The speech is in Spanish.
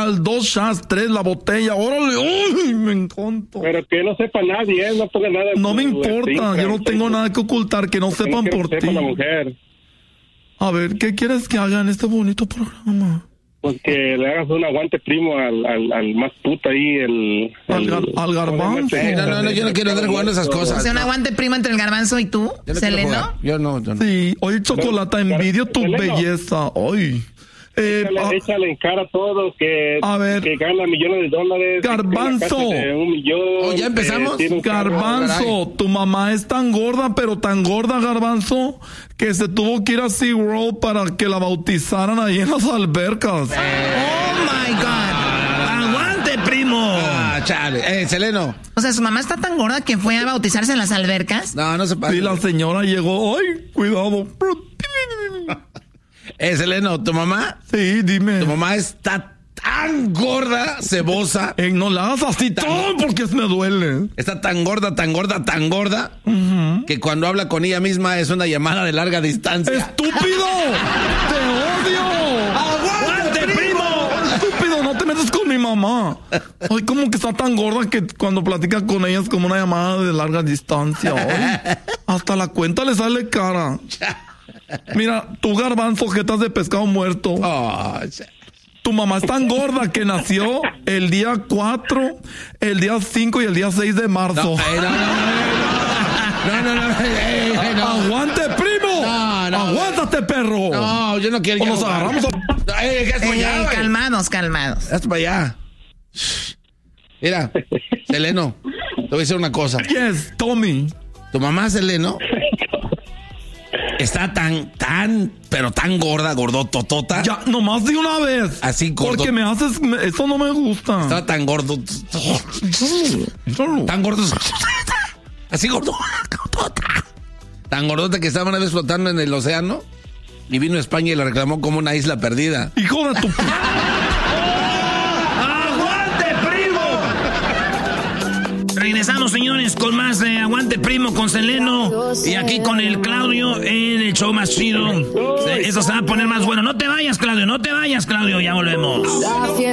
¿Cuál? 2 shots, 3, la botella. ¡Órale! ¡Uy! Me encanta. Pero que no sepa nadie, no ponga nada. No me importa, yo no tengo nada que ocultar, que no sepan por ti. La mujer. A ver, ¿qué quieres que haga en este bonito programa? Pues que le hagas un aguante primo al más puto ahí, al garbanzo. No, yo no quiero andar jugando esas cosas. O sea, un aguante primo entre el garbanzo y tú, ¿Seleno? Yo no. Sí, oye, Chocolata, envidio tu belleza. Ay. Échale en cara todo, que gana millones de dólares. Garbanzo. $1 millón. Oh, ¿ya empezamos? Garbanzo, tu mamá es tan gorda, pero tan gorda, Garbanzo, que se tuvo que ir a SeaWorld para que la bautizaran ahí en las albercas. Oh my God. ¡Aguante, primo! Chale. Seleno. O sea, su mamá está tan gorda que fue a bautizarse en las albercas. No se pasa. Sí, la señora llegó. Ay, cuidado. Seleno, ¿tu mamá? Sí, dime. Tu mamá está tan gorda, cebosa. No la hagas así porque me duele. Está tan gorda, que cuando habla con ella misma es una llamada de larga distancia. ¡Estúpido! ¡Te odio! ¡Aguante, primo! ¡Estúpido! No te metas con mi mamá. Ay, como que está tan gorda que cuando platica con ella es como una llamada de larga distancia. Ay, hasta la cuenta le sale cara. Mira, tu Garbanzo, jetas de pescado muerto. Tu mamá es tan gorda que nació el día 4, el día 5 y el día 6 de marzo. No. ¡Aguante, primo! No. ¡Aguántate, perro! No, yo no quiero. O nos agarramos Calmados. Hasta para allá. Mira, Seleno, te voy a decir una cosa. Yes, Tommy. Tu mamá, Seleno, está pero tan gorda, gordototota. Ya, nomás de una vez. Así gordo. Porque me haces... Eso no me gusta. Está tan gordo. Tan gordo. Así gordo. Tan gordota que estaba una vez flotando en el océano y vino a España y la reclamó como una isla perdida. ¡Hijo de tu... Regresamos, señores, con más de Aguante Primo con Seleno y aquí con el Claudio en el show más chido. Eso se va a poner más bueno. No te vayas, Claudio, ya volvemos.